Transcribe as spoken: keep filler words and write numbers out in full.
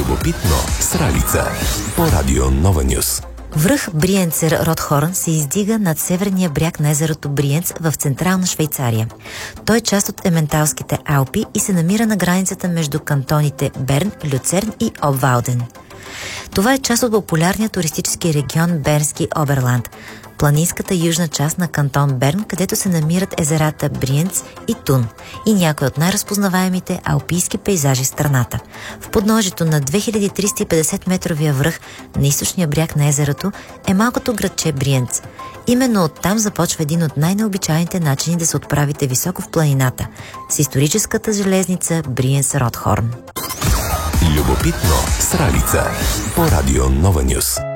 Любопитно с Ралица по Радио Нова Нюс. Връх Бриенцер Ротхорн се издига над северния бряг на езерото Бриенц в централна Швейцария. Той е част от Ементалските Алпи и се намира на границата между кантоните Берн, Люцерн и Обвалден. Това е част от популярния туристически регион Бернски Оберланд, планинската южна част на кантон Берн, където се намират езерата Бриенц и Тун и някои от най-разпознаваемите алпийски пейзажи в страната. В подножието на две хиляди триста и петдесет метровия връх на източния бряг на езерото е малкото градче Бриенц. Именно оттам започва един от най-необичайните начини да се отправите високо в планината – с историческата железница Бриенц-Ротхорн. Любопитно с Ралица по Радио Нова Нюс.